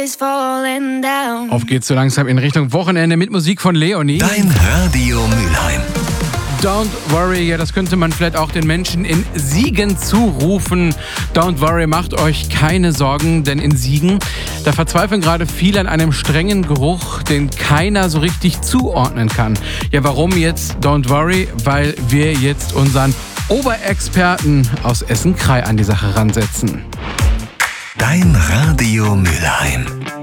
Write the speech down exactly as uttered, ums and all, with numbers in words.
Auf geht's so langsam in Richtung Wochenende mit Musik von Leonie. Dein Radio Mülheim. Don't worry, ja, das könnte man vielleicht auch den Menschen in Siegen zurufen. Don't worry, macht euch keine Sorgen, denn in Siegen, da verzweifeln gerade viele an einem strengen Geruch, den keiner so richtig zuordnen kann. Ja, warum jetzt Don't worry? Weil wir jetzt unseren Oberexperten aus Essen-Krei an die Sache ransetzen. Dein Radio Mülheim.